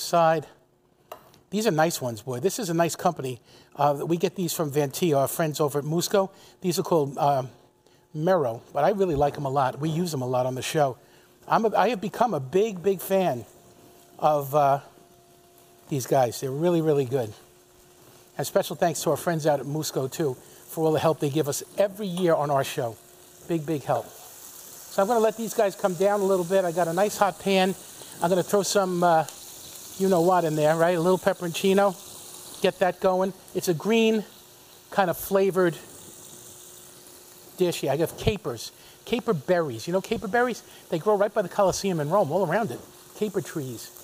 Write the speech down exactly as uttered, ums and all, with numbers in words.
side. These are nice ones, boy. This is a nice company. Uh, we get these from Vantilla, our friends over at Musco. These are called uh, Mero, but I really like them a lot. We use them a lot on the show. I'm a, I have become a big, big fan of uh, these guys. They're really, really good. And special thanks to our friends out at Musco, too, for all the help they give us every year on our show. Big, big help. So I'm going to let these guys come down a little bit. I got a nice hot pan. I'm going to throw some, uh, you know what in there, right? A little pepperoncino. Get that going. It's a green kind of flavored dish here. I got capers. Caper berries. You know caper berries? They grow right by the Colosseum in Rome, all around it. Caper trees.